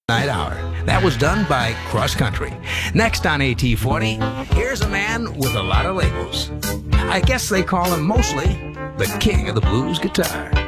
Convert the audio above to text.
Night Hour. That was done by Cross Country. Next on AT40, here's a man with a lot of labels. I guess they call him mostly the king of the blues guitar.